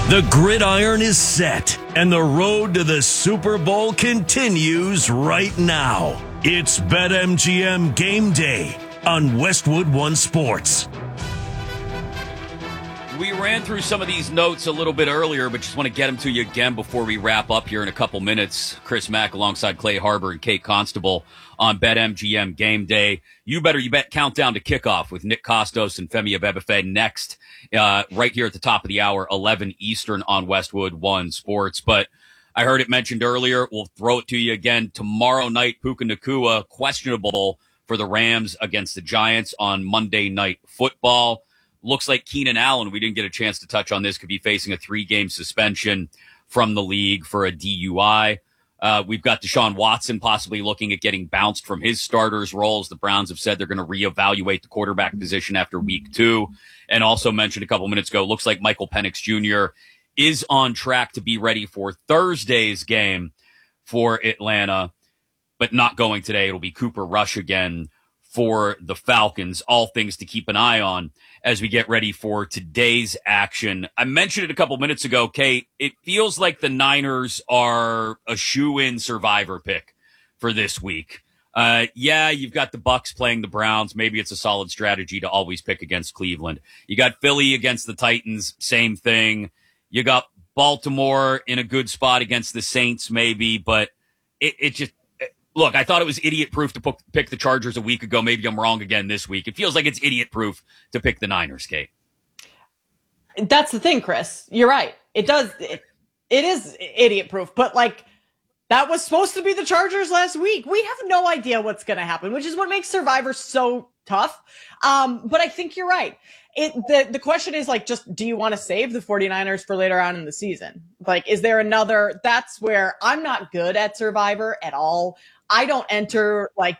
The gridiron is set, and the road to the Super Bowl continues right now. It's BetMGM Game Day on Westwood One Sports. We ran through some of these notes a little bit earlier, but just want to get them to you again before we wrap up here in a couple minutes. Chris Mack alongside Clay Harbor and Kate Constable on BetMGM Game Day. You bet countdown to kickoff with Nick Kostos and Femi Abebefe next, right here at the top of the hour, 11 Eastern on Westwood One Sports. But I heard it mentioned earlier. We'll throw it to you again tomorrow night. Puka Nacua questionable for the Rams against the Giants on Monday Night Football. Looks like Keenan Allen, we didn't get a chance to touch on this, could be facing a 3-game suspension from the league for a DUI. We've got Deshaun Watson possibly looking at getting bounced from his starters roles. The Browns have said they're going to reevaluate the quarterback position after week 2. And also mentioned a couple minutes ago, looks like Michael Penix Jr. is on track to be ready for Thursday's game for Atlanta, but not going today. It'll be Cooper Rush again for the Falcons. All things to keep an eye on as we get ready for today's action. I mentioned it a couple minutes ago, Kate. It feels like the Niners are a shoe-in survivor pick for this week. You've got the Bucs playing the Browns. Maybe it's a solid strategy to always pick against Cleveland. You got Philly against the Titans, same thing. You got Baltimore in a good spot against the Saints, maybe, but it just... Look, I thought it was idiot-proof to pick the Chargers a week ago. Maybe I'm wrong again this week. It feels like it's idiot-proof to pick the Niners, Kate. That's the thing, Chris. You're right. It does. It is idiot-proof. But, that was supposed to be the Chargers last week. We have no idea what's going to happen, which is what makes Survivor so tough. But I think you're right. The question is, just do you want to save the 49ers for later on in the season? Is there another? That's where I'm not good at Survivor at all. I don't enter